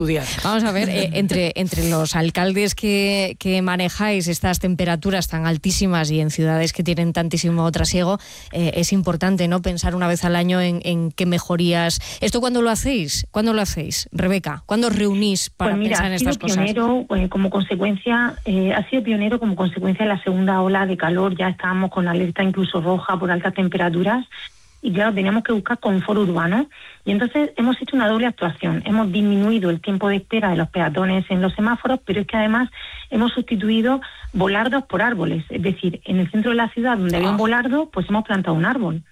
Vamos a ver, entre los alcaldes que manejáis estas temperaturas tan altísimas y en ciudades que tienen tantísimo trasiego, es importante, ¿no?, pensar una vez al año en qué mejorías. ¿Esto cuándo lo hacéis? Rebeca, ¿cuándo os reunís para pensar en estas cosas? Ha sido pionero como consecuencia de la segunda ola de calor. Ya estábamos con alerta incluso roja por altas temperaturas. Y claro, teníamos que buscar confort urbano. Y entonces hemos hecho una doble actuación. Hemos disminuido el tiempo de espera de los peatones en los semáforos, pero es que además hemos sustituido volardos por árboles. Es decir, en el centro de la ciudad donde había un volardo, pues hemos plantado un árbol.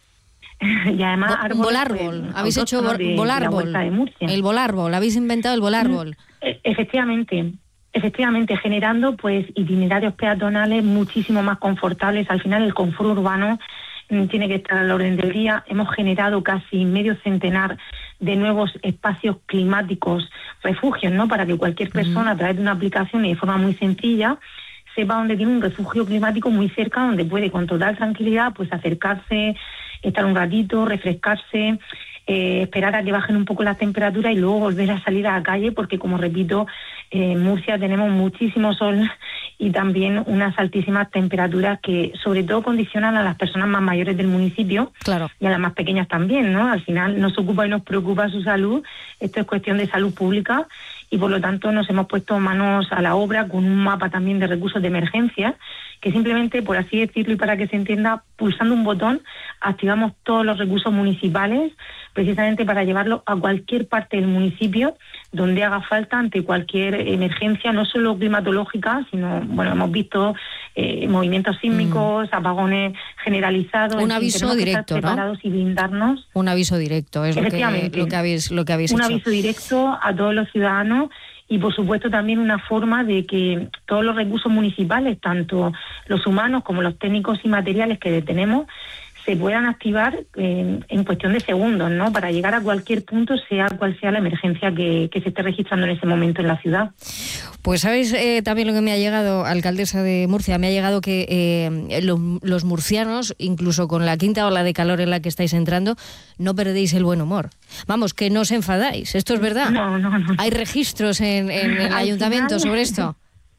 Y además volárbol, habéis hecho volárbol. El volárbol, habéis inventado el volárbol. Efectivamente, generando pues itinerarios peatonales muchísimo más confortables. Al final el confort urbano tiene que estar al orden del día. Hemos generado casi medio centenar de nuevos espacios climáticos, refugios, ¿no?, para que cualquier persona a través de una aplicación y de forma muy sencilla sepa dónde tiene un refugio climático muy cerca, donde puede con total tranquilidad pues acercarse, estar un ratito, refrescarse, esperar a que bajen un poco las temperaturas y luego volver a salir a la calle, porque como repito, en Murcia tenemos muchísimo sol y también unas altísimas temperaturas que sobre todo condicionan a las personas más mayores del municipio. Claro. Y a las más pequeñas también, ¿no? Al final nos ocupa y nos preocupa su salud. Esto es cuestión de salud pública y por lo tanto nos hemos puesto manos a la obra con un mapa también de recursos de emergencia, que simplemente, por así decirlo y para que se entienda, pulsando un botón activamos todos los recursos municipales precisamente para llevarlo a cualquier parte del municipio donde haga falta ante cualquier emergencia, no solo climatológica, sino, bueno, hemos visto movimientos sísmicos, apagones generalizados. Un aviso directo, ¿no? Preparados y blindarnos. Un aviso directo, es lo que habéis hecho. Un aviso directo a todos los ciudadanos. Y, por supuesto, también una forma de que todos los recursos municipales, tanto los humanos como los técnicos y materiales que tenemos, se puedan activar en cuestión de segundos, ¿no?, para llegar a cualquier punto, sea cual sea la emergencia que se esté registrando en ese momento en la ciudad. Pues sabéis también lo que me ha llegado, alcaldesa de Murcia, me ha llegado que los murcianos, incluso con la quinta ola de calor en la que estáis entrando, no perdéis el buen humor. Vamos, que no os enfadáis, ¿esto es verdad? No. ¿Hay registros en el ayuntamiento sobre esto?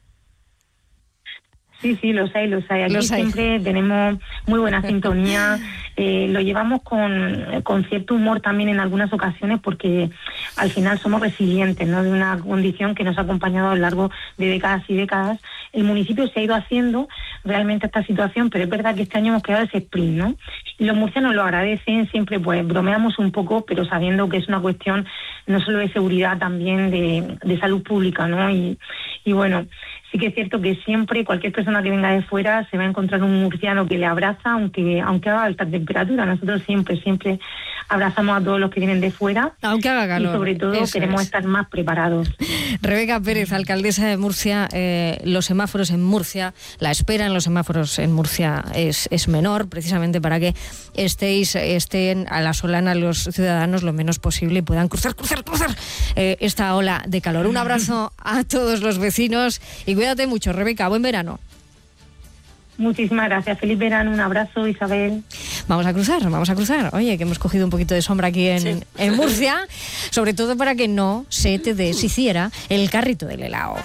Sí, los hay. Aquí siempre tenemos muy buena sintonía. Lo llevamos con cierto humor también en algunas ocasiones, porque al final somos resilientes, ¿no?, de una condición que nos ha acompañado a lo largo de décadas y décadas. El municipio se ha ido haciendo realmente esta situación, pero es verdad que este año hemos quedado ese sprint, ¿no? Y los murcianos lo agradecen, siempre pues bromeamos un poco, pero sabiendo que es una cuestión no solo de seguridad, también de salud pública, ¿no? Y bueno, sí que es cierto que siempre cualquier persona que venga de fuera se va a encontrar un murciano que le abraza, aunque haga alta temperatura. Nosotros siempre abrazamos a todos los que vienen de fuera, aunque haga calor, y sobre todo queremos estar más preparados. Rebeca Pérez, alcaldesa de Murcia, los semáforos en Murcia, la espera en los semáforos en Murcia es menor, precisamente para que estén a la solana los ciudadanos lo menos posible y puedan cruzar esta ola de calor. Un abrazo a todos los vecinos y cuídate mucho, Rebeca. Buen verano. Muchísimas gracias. Feliz verano. Un abrazo, Isabel. Vamos a cruzar. Oye, que hemos cogido un poquito de sombra aquí en Murcia, sobre todo para que no se te deshiciera el carrito del helado.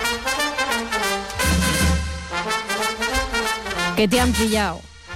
Que te han pillado.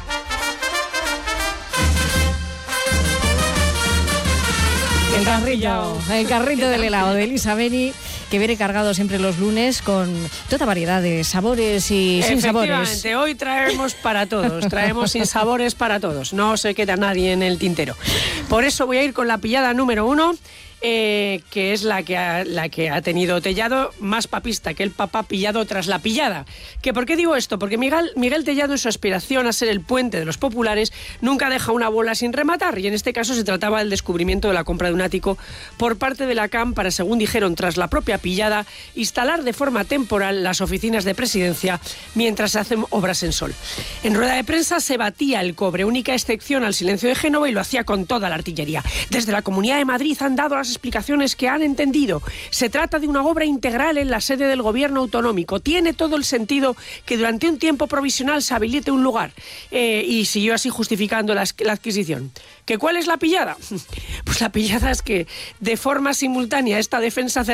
El carrito del helado de Elisa Beni, que viene cargado siempre los lunes con toda variedad de sabores y sin sabores. Efectivamente, hoy traemos para todos, traemos sin sabores para todos, no se queda nadie en el tintero. Por eso voy a ir con la pillada número 1, que es la que ha tenido Tellado, más papista que el papá pillado tras la pillada. ¿Que por qué digo esto? Porque Miguel Tellado, en su aspiración a ser el puente de los populares, nunca deja una bola sin rematar, y en este caso se trataba del descubrimiento de la compra de un ático por parte de la CAM para, según dijeron tras la propia pillada, instalar de forma temporal las oficinas de presidencia mientras se hacen obras en Sol. En rueda de prensa se batía el cobre, única excepción al silencio de Génova, y lo hacía con toda la artillería. Desde la Comunidad de Madrid han dado las explicaciones que han entendido. Se trata de una obra integral en la sede del gobierno autonómico. Tiene todo el sentido que durante un tiempo provisional se habilite un lugar. Y siguió así justificando la adquisición. ¿Que cuál es la pillada? Pues la pillada es que de forma simultánea esta defensa